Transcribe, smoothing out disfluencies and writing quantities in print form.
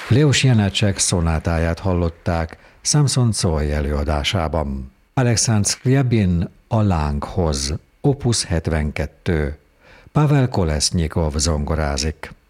Leos Janácsek szonátáját hallották Samson Coy előadásában. Alexandr Scriabin a lánghoz, Opus 72. Pavel Kolesznyikov zongorázik.